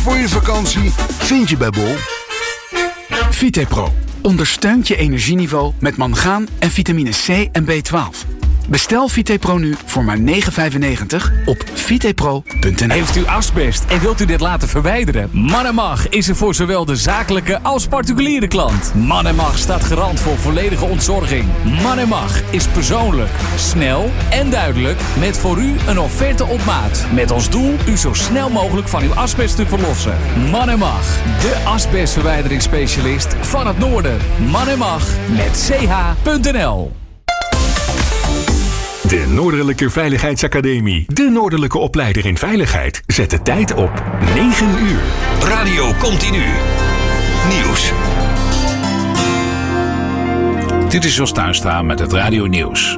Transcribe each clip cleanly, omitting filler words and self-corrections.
voor je vakantie vind je bij Bol. Vitepro ondersteunt je energieniveau met mangaan en vitamine C en B12. Bestel Vitepro nu voor maar €9,95 op vitepro.nl. Heeft u asbest en wilt u dit laten verwijderen? Man & Mag is er voor zowel de zakelijke als particuliere klant. Man & Mag staat garant voor volledige ontzorging. Man & Mag is persoonlijk, snel en duidelijk met voor u een offerte op maat. Met als doel u zo snel mogelijk van uw asbest te verlossen. Man & Mag, de asbestverwijderingsspecialist van het noorden. Man & Mag met ch.nl. De Noordelijke Veiligheidsacademie. De Noordelijke opleider in veiligheid. Zet de tijd op 9 uur. Radio Continu. Nieuws. Dit is Jos Tuinstra met het Radio Nieuws.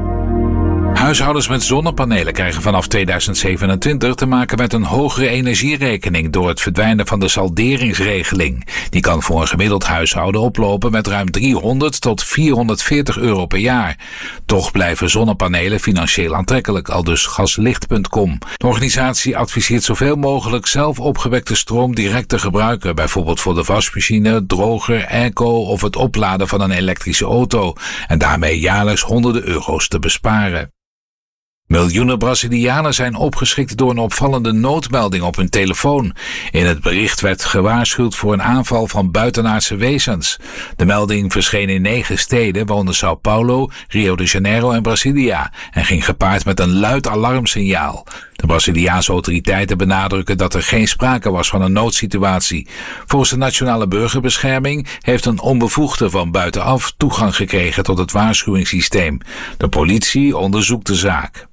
Huishoudens met zonnepanelen krijgen vanaf 2027 te maken met een hogere energierekening door het verdwijnen van de salderingsregeling. Die kan voor een gemiddeld huishouden oplopen met ruim €300 tot €440 per jaar. Toch blijven zonnepanelen financieel aantrekkelijk, aldus gaslicht.com. De organisatie adviseert zoveel mogelijk zelf opgewekte stroom direct te gebruiken, bijvoorbeeld voor de wasmachine, droger, airco of het opladen van een elektrische auto en daarmee jaarlijks honderden euro's te besparen. Miljoenen Brazilianen zijn opgeschrikt door een opvallende noodmelding op hun telefoon. In het bericht werd gewaarschuwd voor een aanval van buitenaardse wezens. De melding verscheen in 9 steden, waaronder Sao Paulo, Rio de Janeiro en Brasilia, en ging gepaard met een luid alarmsignaal. De Braziliaanse autoriteiten benadrukken dat er geen sprake was van een noodsituatie. Volgens de Nationale Burgerbescherming heeft een onbevoegde van buitenaf toegang gekregen tot het waarschuwingssysteem. De politie onderzoekt de zaak.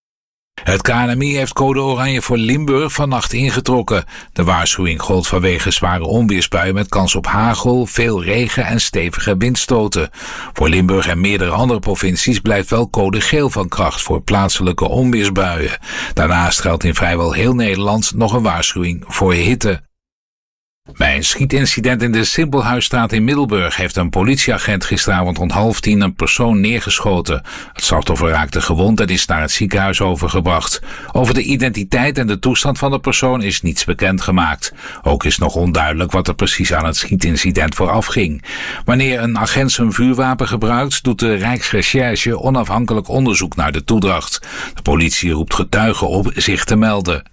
Het KNMI heeft code oranje voor Limburg vannacht ingetrokken. De waarschuwing gold vanwege zware onweersbuien met kans op hagel, veel regen en stevige windstoten. Voor Limburg en meerdere andere provincies blijft wel code geel van kracht voor plaatselijke onweersbuien. Daarnaast geldt in vrijwel heel Nederland nog een waarschuwing voor hitte. Bij een schietincident in de Simpelhuisstraat in Middelburg heeft een politieagent gisteravond rond 9:30 een persoon neergeschoten. Het slachtoffer raakte gewond en is naar het ziekenhuis overgebracht. Over de identiteit en de toestand van de persoon is niets bekendgemaakt. Ook is nog onduidelijk wat er precies aan het schietincident vooraf ging. Wanneer een agent zijn vuurwapen gebruikt, doet de Rijksrecherche onafhankelijk onderzoek naar de toedracht. De politie roept getuigen op zich te melden.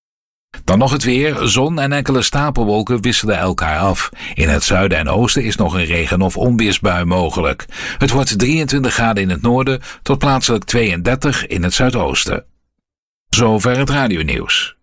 Dan nog het weer. Zon en enkele stapelwolken wisselen elkaar af. In het zuiden en oosten is nog een regen- of onweersbui mogelijk. Het wordt 23 graden in het noorden tot plaatselijk 32 in het zuidoosten. Zover het radionieuws.